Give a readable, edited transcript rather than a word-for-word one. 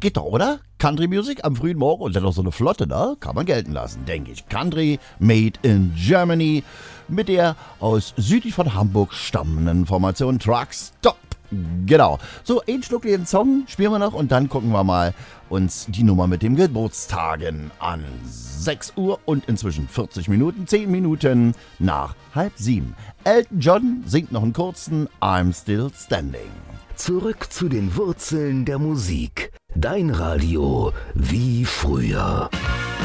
geht doch, oder? Country Music am frühen Morgen und dann noch so eine Flotte, ne? Kann man gelten lassen, denke ich. Country made in Germany mit der aus südlich von Hamburg stammenden Formation Truck Stop. Genau. So, ein Stückchen Song spielen wir noch und dann gucken wir mal uns die Nummer mit dem Geburtstagen an. 6 Uhr und inzwischen 40 Minuten, 10 Minuten nach 6:30. Elton John singt noch einen kurzen I'm Still Standing. Zurück zu den Wurzeln der Musik. Dein Radio wie früher.